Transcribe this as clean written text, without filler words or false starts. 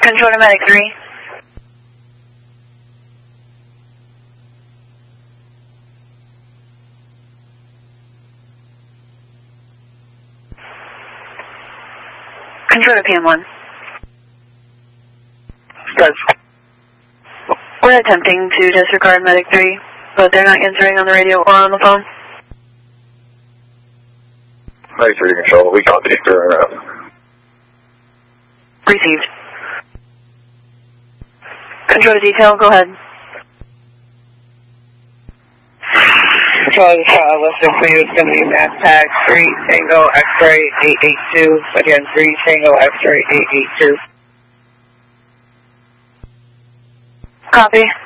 Control to Medic 3. Control to PM1. Guys. We're attempting to disregard Medic 3, but they're not answering on the radio or on the phone. Medic 3 to Control, we copy for Received. Control to detail, go ahead. Control listing for you is going to be Mass Tag 3 Tango X-Ray 882. Again, 3 Tango X-Ray 882. Copy.